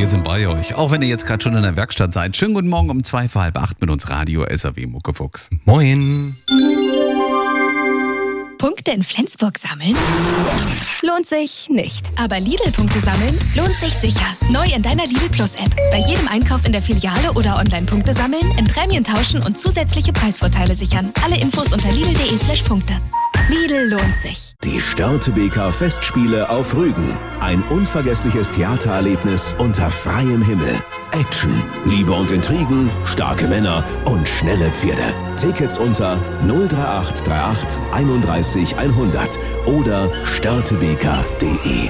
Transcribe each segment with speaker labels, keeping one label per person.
Speaker 1: Wir sind bei euch, auch wenn ihr jetzt gerade schon in der Werkstatt seid. Schönen guten Morgen um 7:45 mit uns Radio SAW Muckefuchs.
Speaker 2: Moin.
Speaker 3: Punkte in Flensburg sammeln? Lohnt sich nicht. Aber Lidl-Punkte sammeln lohnt sich sicher. Neu in deiner Lidl Plus-App. Bei jedem Einkauf in der Filiale oder online Punkte sammeln, in Prämien tauschen und zusätzliche Preisvorteile sichern. Alle Infos unter lidl.de/Punkte. Lidl lohnt sich.
Speaker 4: Die Störtebeker Festspiele auf Rügen. Ein unvergessliches Theatererlebnis unter freiem Himmel. Action, Liebe und Intrigen, starke Männer und schnelle Pferde. Tickets unter 03838 31 100 oder störtebeker.de.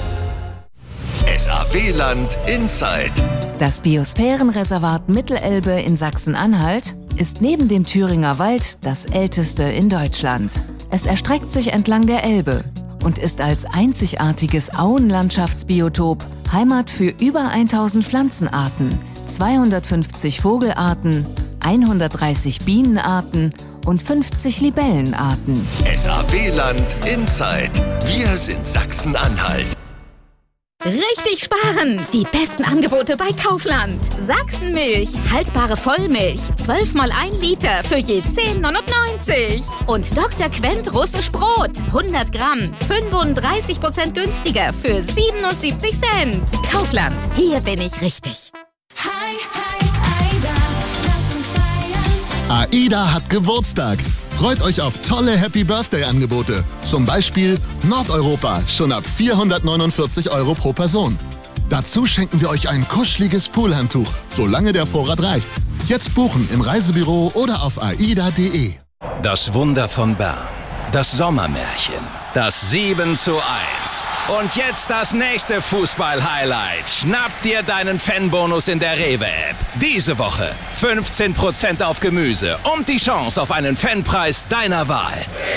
Speaker 5: SAW-Land Inside.
Speaker 6: Das Biosphärenreservat Mittelelbe in Sachsen-Anhalt ist neben dem Thüringer Wald das älteste in Deutschland. Es erstreckt sich entlang der Elbe und ist als einzigartiges Auenlandschaftsbiotop Heimat für über 1000 Pflanzenarten, 250 Vogelarten, 130 Bienenarten und 50 Libellenarten.
Speaker 5: SAW-Land Inside. Wir sind Sachsen-Anhalt.
Speaker 7: Richtig sparen! Die besten Angebote bei Kaufland. Sachsenmilch, haltbare Vollmilch, 12 mal 1 Liter für je 10,99. Und Dr. Quent russisch Brot, 100 Gramm, 35% günstiger für 77 Cent. Kaufland, hier bin ich richtig.
Speaker 8: Hi, hi, Aida, lass uns feiern.
Speaker 9: AIDA hat Geburtstag. Freut euch auf tolle Happy-Birthday-Angebote. Zum Beispiel Nordeuropa, schon ab 449 € pro Person. Dazu schenken wir euch ein kuscheliges Poolhandtuch, solange der Vorrat reicht. Jetzt buchen im Reisebüro oder auf aida.de.
Speaker 5: Das Wunder von Bern. Das Sommermärchen. Das 7:1. Und jetzt das nächste Fußball-Highlight. Schnapp dir deinen Fanbonus in der Rewe-App. Diese Woche 15% auf Gemüse und die Chance auf einen Fanpreis deiner Wahl.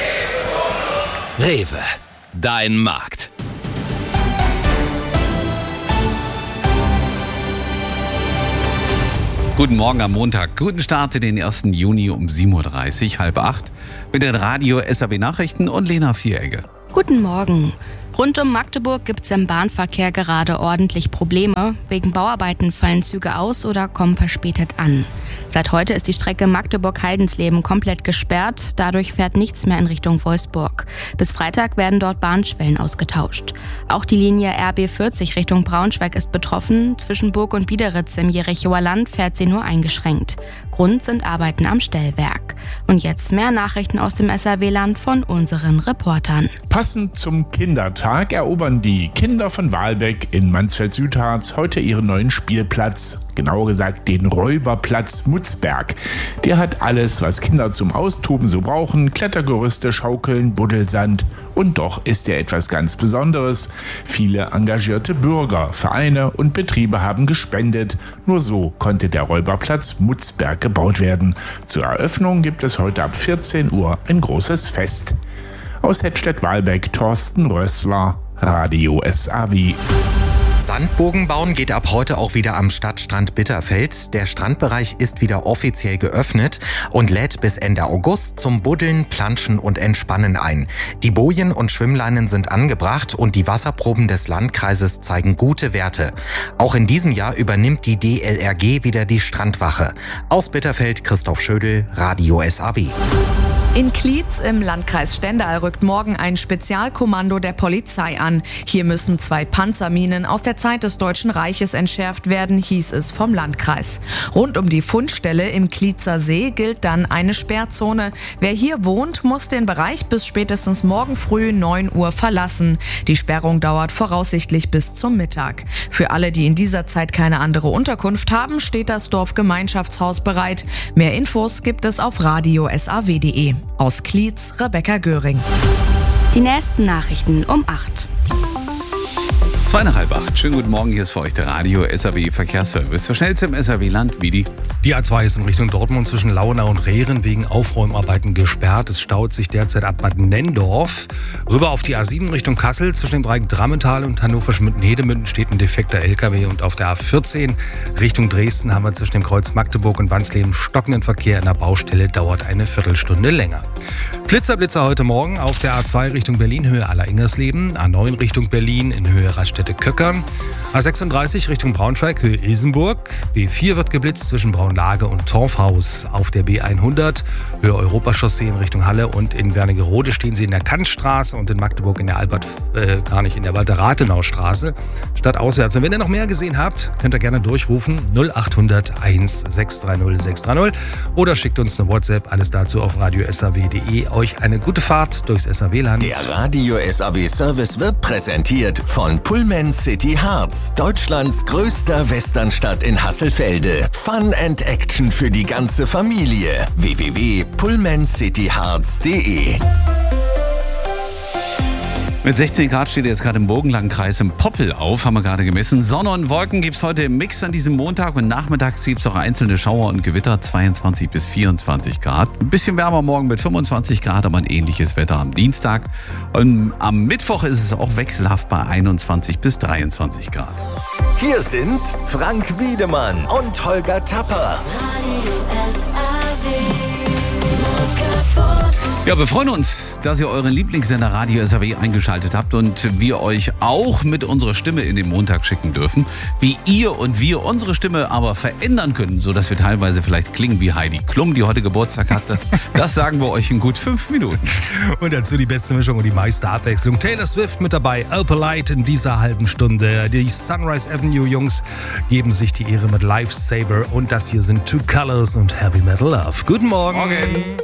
Speaker 5: Rewe, dein Markt.
Speaker 1: Guten Morgen am Montag. Guten Start in den 1. Juni um 7:30 Uhr, 7:30 mit den Radio SAW Nachrichten und Lena Vieregge.
Speaker 10: Guten Morgen. Rund um Magdeburg gibt es im Bahnverkehr gerade ordentlich Probleme. Wegen Bauarbeiten fallen Züge aus oder kommen verspätet an. Seit heute ist die Strecke Magdeburg-Haldensleben komplett gesperrt. Dadurch fährt nichts mehr in Richtung Wolfsburg. Bis Freitag werden dort Bahnschwellen ausgetauscht. Auch die Linie RB 40 Richtung Braunschweig ist betroffen. Zwischen Burg und Biederitz im Jerichower Land fährt sie nur eingeschränkt. Grund sind Arbeiten am Stellwerk. Und jetzt mehr Nachrichten aus dem SAW-Land von unseren Reportern.
Speaker 2: Passend zum Kindertag erobern die Kinder von Wahlbeck in Mansfeld-Südharz heute ihren neuen Spielplatz. Genauer gesagt den Räuberplatz Mutzberg. Der hat alles, was Kinder zum Austoben so brauchen. Klettergerüste, Schaukeln, Buddelsand. Und doch ist er etwas ganz Besonderes. Viele engagierte Bürger, Vereine und Betriebe haben gespendet. Nur so konnte der Räuberplatz Mutzberg gebaut werden. Zur Eröffnung gibt es heute ab 14 Uhr ein großes Fest. Aus Hettstedt-Walbeck, Thorsten Rössler, Radio SAW.
Speaker 11: Sandburgen bauen geht ab heute auch wieder am Stadtstrand Bitterfeld. Der Strandbereich ist wieder offiziell geöffnet und lädt bis Ende August zum Buddeln, Planschen und Entspannen ein. Die Bojen und Schwimmleinen sind angebracht und die Wasserproben des Landkreises zeigen gute Werte. Auch in diesem Jahr übernimmt die DLRG wieder die Strandwache. Aus Bitterfeld Christoph Schödel, Radio SAW.
Speaker 12: In Klietz im Landkreis Stendal rückt morgen ein Spezialkommando der Polizei an. Hier müssen 2 Panzerminen aus der Zeit des Deutschen Reiches entschärft werden, hieß es vom Landkreis. Rund um die Fundstelle im Klietzer See gilt dann eine Sperrzone. Wer hier wohnt, muss den Bereich bis spätestens morgen früh 9 Uhr verlassen. Die Sperrung dauert voraussichtlich bis zum Mittag. Für alle, die in dieser Zeit keine andere Unterkunft haben, steht das Dorfgemeinschaftshaus bereit. Mehr Infos gibt es auf radiosaw.de. Aus Klietz, Rebecca Göring.
Speaker 10: Die nächsten Nachrichten um 8.
Speaker 1: 7:30. Schönen guten Morgen, hier ist für euch der Radio SAW Verkehrsservice. Das schnellste im SAW-Land, Vidi.
Speaker 2: Die A2 ist in Richtung Dortmund zwischen Launau und Rehren wegen Aufräumarbeiten gesperrt. Es staut sich derzeit ab Bad Nendorf. Rüber auf die A7 Richtung Kassel zwischen dem Dreieck Drammental und Hannover-Schmitten-Hedemünden steht ein defekter LKW. Und auf der A14 Richtung Dresden haben wir zwischen dem Kreuz Magdeburg und Wansleben stockenden Verkehr. In der Baustelle dauert eine Viertelstunde länger. Blitzer heute Morgen auf der A2 Richtung Berlin, Höhe Aller-Ingersleben. A9 Richtung Berlin in Höhe Rastatt
Speaker 13: Eichstätte-Köckern. A36 Richtung Braunschweig, Höhe Ilsenburg. B4 wird geblitzt zwischen Braunlage und Torfhaus. Auf der B100, Höhe Europachaussee in Richtung Halle und in Wernigerode stehen Sie in der Kantstraße und in Magdeburg in der in der Walter-Rathenau-Straße. Stadtauswärts. Und wenn ihr noch mehr gesehen habt, könnt ihr gerne durchrufen 0800 1630 630 oder schickt uns eine WhatsApp. Alles dazu auf radio-saw.de. Euch eine gute Fahrt durchs SAW-Land.
Speaker 5: Der Radio SAW Service wird präsentiert von Pullman City Harz, Deutschlands größter Westernstadt in Hasselfelde. Fun and Action für die ganze Familie. www.pullmancityharz.de.
Speaker 1: Mit 16 Grad steht er jetzt gerade im Burgenlandkreis im Poppel auf, haben wir gerade gemessen. Sonne und Wolken gibt es heute im Mix an diesem Montag und nachmittags gibt es auch einzelne Schauer und Gewitter, 22 bis 24 Grad. Ein bisschen wärmer morgen mit 25 Grad, aber ein ähnliches Wetter am Dienstag. Und am Mittwoch ist es auch wechselhaft bei 21 bis 23 Grad.
Speaker 5: Hier sind Frank Wiedemann und Holger Tapper.
Speaker 1: Ja, wir freuen uns, dass ihr euren Lieblingssender Radio SAW eingeschaltet habt und wir euch auch mit unserer Stimme in den Montag schicken dürfen. Wie ihr und wir unsere Stimme aber verändern können, sodass wir teilweise vielleicht klingen wie Heidi Klum, die heute Geburtstag hatte, das sagen wir euch in gut 5 Minuten.
Speaker 13: Und dazu die beste Mischung und die meiste Abwechslung. Taylor Swift mit dabei, Alpalite in dieser halben Stunde. Die Sunrise Avenue Jungs geben sich die Ehre mit Lifesaver und das hier sind Two Colors und Heavy Metal Love. Guten Morgen.
Speaker 1: Morgen.